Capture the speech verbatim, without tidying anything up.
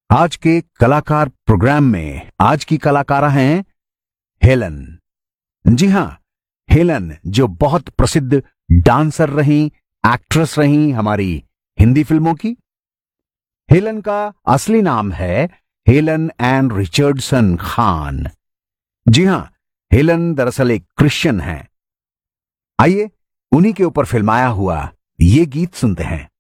आज के कलाकार प्रोग्राम में आज की कलाकारा हैं हेलन। जी हां, हेलन जो बहुत प्रसिद्ध डांसर रही, एक्ट्रेस रही हमारी हिंदी फिल्मों की। हेलन का असली नाम है हेलन एन रिचर्डसन खान। जी हां, हेलन दरअसल एक क्रिश्चियन हैं। आइए उन्हीं के ऊपर फिल्माया हुआ ये गीत सुनते हैं।